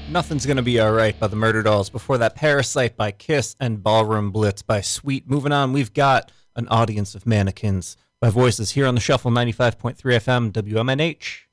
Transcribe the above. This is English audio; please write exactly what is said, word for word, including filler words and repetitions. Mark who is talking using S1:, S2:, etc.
S1: Nothing's Gonna Be Alright by the Murder Dolls. Before that, Parasite by Kiss and Ballroom Blitz by Sweet. Moving on, we've got An Audience of Mannequins by Voices here on the Shuffle ninety-five point three F M W M N H.